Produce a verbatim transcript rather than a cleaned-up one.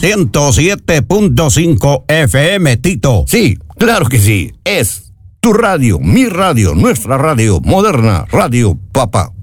ciento siete punto cinco F M, Tito. Sí, claro que sí. Es tu radio, mi radio, nuestra radio, moderna, Radio Papa.